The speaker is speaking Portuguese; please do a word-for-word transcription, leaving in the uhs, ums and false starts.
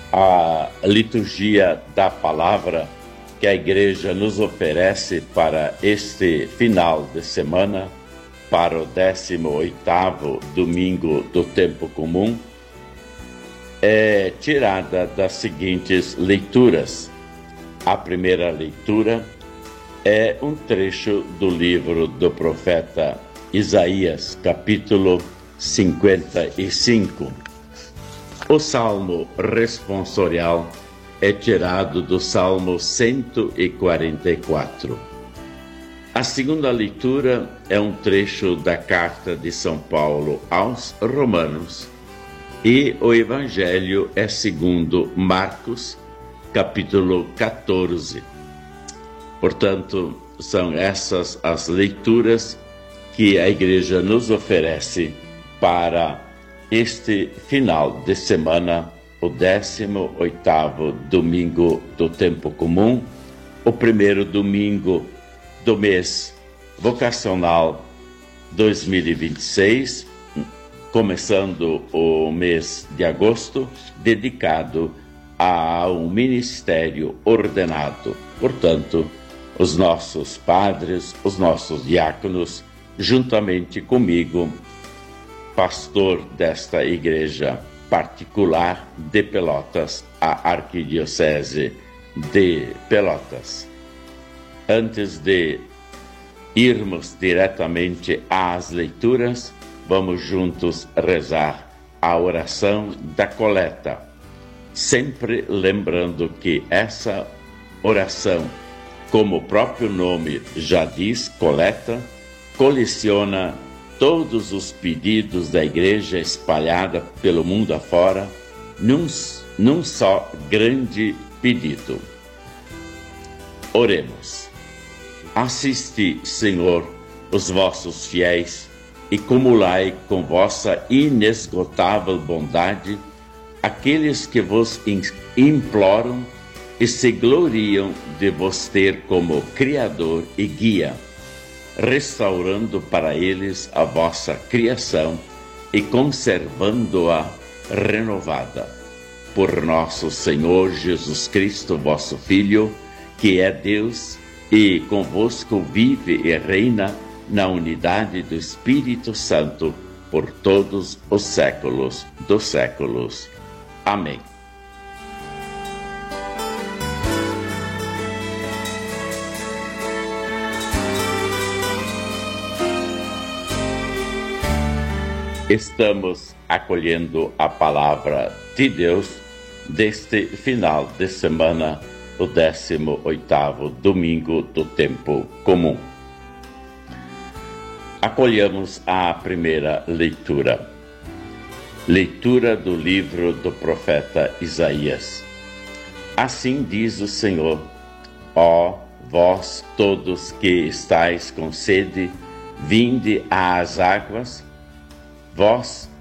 A liturgia da palavra que a igreja nos oferece para este final de semana, para o décimo oitavo domingo do tempo comum, é tirada das seguintes leituras. A primeira leitura é um trecho do livro do profeta Isaías, capítulo cinquenta e cinco. O salmo responsorial é tirado do Salmo cento e quarenta e quatro. A segunda leitura é um trecho da carta de São Paulo aos Romanos e o Evangelho é segundo Marcos, capítulo quatorze. Portanto, são essas as leituras que a igreja nos oferece para este final de semana, o décimo oitavo domingo do tempo comum, o primeiro domingo do mês vocacional dois mil e vinte e seis, começando o mês de agosto, dedicado a um ministério ordenado. Portanto, os nossos padres, os nossos diáconos, juntamente comigo, pastor desta igreja particular de Pelotas, a Arquidiocese de Pelotas. Antes de irmos diretamente às leituras, vamos juntos rezar a oração da coleta, sempre lembrando que essa oração, como o próprio nome já diz, coleta, coleciona todos os pedidos da igreja espalhada pelo mundo afora, num, num só grande pedido. Oremos. Assisti, Senhor, os vossos fiéis e cumulai com vossa inesgotável bondade aqueles que vos imploram e se gloriam de vos ter como Criador e Guia, restaurando para eles a vossa criação e conservando-a renovada. Por nosso Senhor Jesus Cristo, vosso Filho, que é Deus e convosco vive e reina na unidade do Espírito Santo por todos os séculos dos séculos. Amém. Estamos acolhendo a palavra de Deus deste final de semana, o décimo oitavo domingo do tempo comum. Acolhamos a primeira leitura. Leitura do livro do profeta Isaías. Assim diz o Senhor: ó vós todos que estáis com sede, vinde às águas. Vós